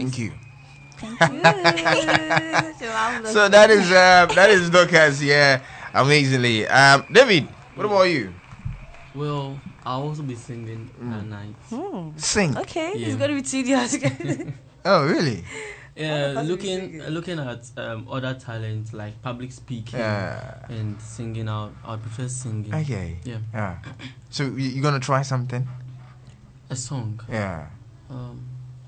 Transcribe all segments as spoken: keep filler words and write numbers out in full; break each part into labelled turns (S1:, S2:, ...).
S1: Thank you.
S2: Thank you.
S1: So that is uh, that is Dorcas, yeah, amazingly. Um, David, what about you?
S3: Well, I'll also be singing
S1: Mm.
S3: that night.
S2: Hmm.
S1: Sing.
S2: Okay,
S3: Yeah.
S2: it's gonna be tedious.
S1: Oh, really?
S3: Yeah,
S2: What
S3: looking
S2: singing?
S3: looking at um, other talents like public speaking
S1: Yeah.
S3: and singing. I I prefer singing.
S1: Okay.
S3: Yeah,
S1: Yeah. So you you gonna try something?
S3: a song.
S1: Yeah.
S3: Um,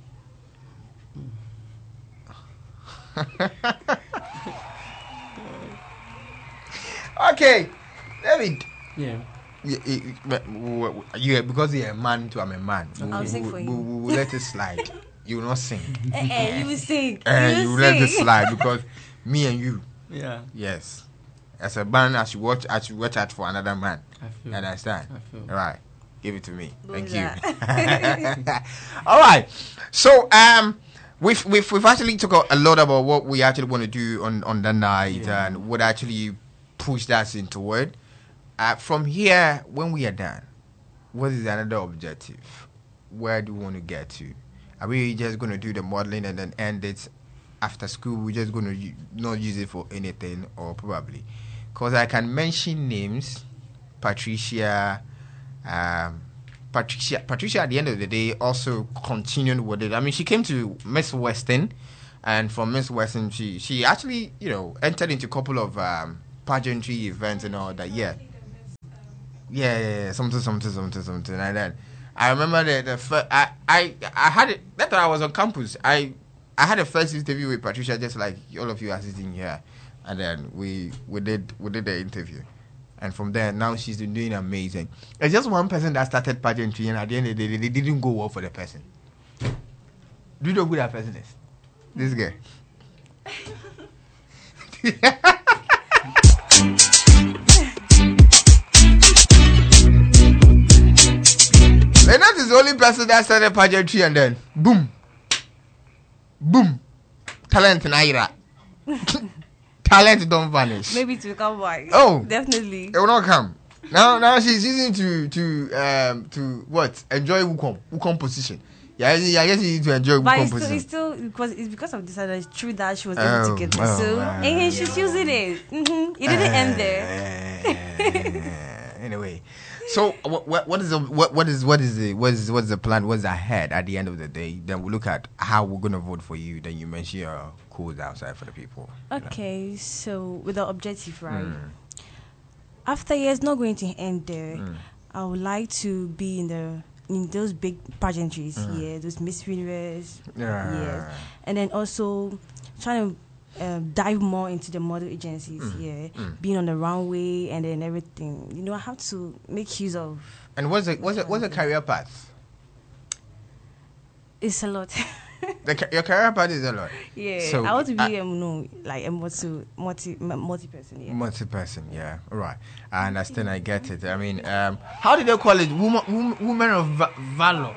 S1: Okay, David.
S3: yeah.
S1: You, you, you, you- because you're a man to I'm a man. We,
S2: I'll
S1: we,
S2: sing
S1: we,
S2: for
S1: we,
S2: you.
S1: we will let it slide. You will not sing.
S2: Eh, eh, you will sing.
S1: Uh,
S2: you
S1: you
S2: will
S1: will let it
S2: sing.
S1: slide because me and you,
S3: Yeah,
S1: yes, as a man, I should watch. I should watch out for another man.
S3: I feel.
S1: You understand?
S3: I feel.
S1: All right, give it to me.
S2: Do
S1: Thank
S2: that.
S1: you. All right. So um, we've we've we've actually talked a lot about what we actually want to do on on the night
S3: Yeah.
S1: and what actually pushed us into it. Uh, from here, when we are done, what is another objective? Where do we want to get to? Are we just going to do the modeling and then end it after school? We're just going to u- not use it for anything, or probably? Because I can mention names, Patricia, um, Patricia, Patricia. At the end of the day, also continued with it. I mean, she came to Miss Western, and from Miss Western, she she actually you know entered into a couple of um, pageantry events and all that. Yeah. Yeah, yeah, yeah, something, something, something, something like that. I remember the the first, I, I, I had it. That time I was on campus. I, I had a first interview with Patricia, just like all of you are sitting here, and then we we did we did the interview, and from there now she's been doing amazing. It's just one person that started pageantry, and at the end of the day, they didn't go well for the person. Do you know who that person is? This guy. Lennox is the only person that started pageantry and then boom, boom, talent naira. Talent don't vanish.
S2: Maybe to become wise.
S1: Oh.
S2: Definitely.
S1: It will not come. Now, now she's using to to um to what enjoy Wukong Wukong position. Yeah, I guess you need to enjoy
S2: But
S1: Wukong
S2: it's still,
S1: position.
S2: it's still because it's because of this that it's true that she was
S1: Oh,
S2: able to get this.
S1: oh,
S2: So
S1: wow.
S2: and she's using it. Mm-hmm. It didn't end there.
S1: there. Anyway, so what, what what is the what what is what is the what is what is the plan? What's ahead at the end of the day? Then we look at how we're gonna vote for you. Then you mention your codes outside for the people.
S2: Okay, so with the objective, right?
S1: Mm.
S2: After years not going to end there,
S1: Mm.
S2: I would like to be in the in those big pageantries,
S1: Mm.
S2: yeah, those Miss Universe,
S1: Yeah.
S2: yes, and then also trying to um, dive more into the model agencies,
S1: Mm.
S2: yeah,
S1: Mm.
S2: being on the runway and then everything. You know, I have to make use of.
S1: And what's the what's the, what's the career path?
S2: It's a lot.
S1: The ca- your career path is a lot.
S2: Yeah,
S1: So,
S2: I want to be
S1: uh,
S2: um, no, like a multi multi multi person. Yeah.
S1: Multi person, yeah, all right. I understand. I get it. I mean, um, how did they call it? Woman, woman, woman of va- valor.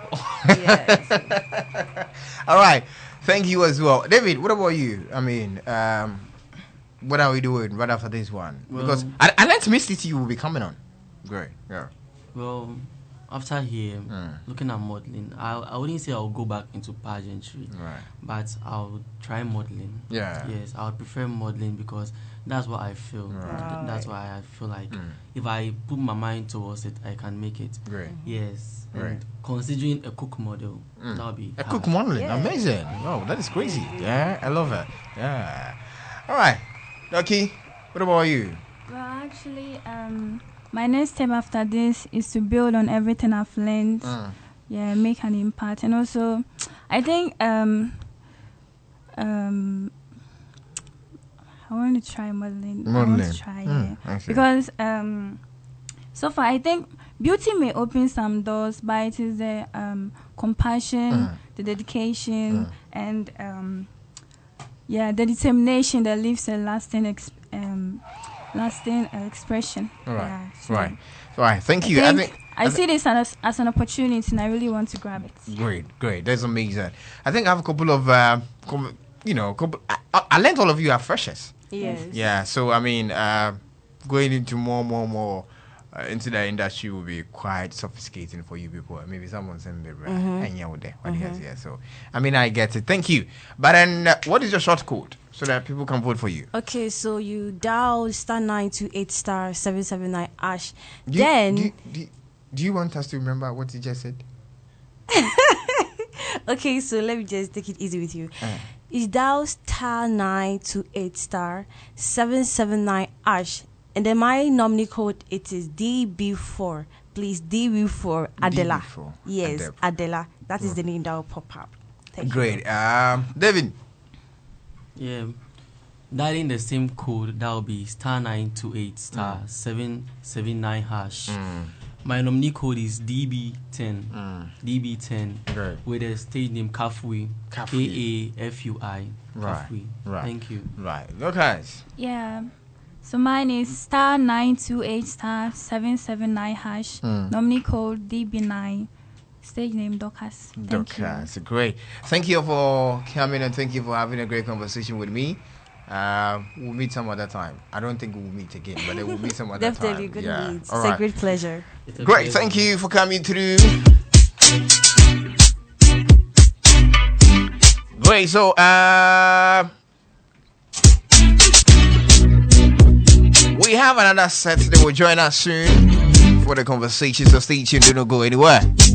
S2: Yes.
S1: All right. Thank you as well, David. What about you? I mean, um, what are we doing right after this one?
S3: Well-
S1: Because I, I learned Miss City will be coming on. Great. Yeah.
S3: Well, after here,
S1: Mm.
S3: looking at modeling, I I wouldn't say I'll go back into pageantry,
S1: Right.
S3: but I'll try modeling.
S1: Yeah.
S3: Yes, I would prefer modeling because that's what I feel.
S1: Right.
S3: Th- That's why I feel like
S1: Mm.
S3: if I put my mind towards it, I can make it.
S1: Great.
S3: Yes, and
S1: Right.
S3: considering a cook model,
S1: Mm.
S3: that'll be
S1: A
S3: hard.
S1: cook modeling,
S2: Yeah.
S1: amazing. Oh, that is crazy. Yeah, I love it. Yeah. All right, Ducky. What about you?
S4: Well, actually, um, my next step after this is to build on everything I've learned.
S1: Mm.
S4: Yeah, make an impact, and also, I think um, um, I want to try modeling. I
S1: Modeling.
S4: want to try,
S1: Mm,
S4: yeah,
S1: I see.
S4: because um, so far I think beauty may open some doors, but it is the um, compassion,
S1: Mm.
S4: the dedication,
S1: Mm.
S4: and um, yeah, the determination that leaves a lasting exp- um, lasting uh, expression.
S1: All right.
S4: Yeah, so
S1: Right. All right. Thank
S4: I
S1: you.
S4: think
S1: I think.
S4: I, see this as, as an opportunity, and I really want to grab it.
S1: Great, great. That's amazing. I think I have a couple of, uh, com- you know, couple, I, I I learned all of you are freshers.
S2: Yes.
S1: Yeah. So I mean, uh, going into more, more, more uh, into the industry will be quite sophisticating for you people. Maybe someone send me
S2: Mhm.
S1: and yeah, what they what he has here. So I mean, I get it. Thank you. But then, uh, what is your short code so that people can vote for you?
S2: Okay, so you dial star nine two eight star seven seven nine ash.
S1: Do you,
S2: Then
S1: do, you- do, you- do you want us to remember what you just said?
S2: okay, so let me just take it easy with you.
S1: Uh.
S2: You dial star nine two eight star seven seven nine ash, and then my nominee code it is D B four. Please D B four Adela.
S1: D B four,
S2: Yes,
S1: Adela.
S2: Adela. That is the name that will pop up. Thank you.
S1: Great. Um, David.
S3: Yeah. Dialing the same code, that will be star nine two eight star
S1: Mm.
S3: seven seven nine hash.
S1: Mm,
S3: My nominee code is D B ten.
S1: mm.
S3: D B ten
S1: Great.
S3: with a stage name Kafui.
S1: Kafui.
S3: K A F U I.
S1: Right,
S3: Kafui.
S1: right.
S3: Thank you.
S1: Right. Lucas.
S4: Yeah. So mine is star nine two eight star seven seven nine hash.
S1: Mm.
S4: Nominee code D B nine. Stage name Dorcas. Thank you.
S1: Lucas. Great. Thank you for coming and thank you for having a great conversation with me. Uh, we'll meet some other time. I don't think we'll meet again, but then we'll meet some other
S2: Definitely
S1: time.
S2: good
S1: Yeah.
S2: meet. It's
S1: All
S2: a
S1: right.
S2: great pleasure.
S3: It's a
S1: Great.
S3: pleasure.
S1: Thank you for coming through. Great. So, uh, we have another set. They will join us soon for the conversation. So stay tuned. Do not go anywhere.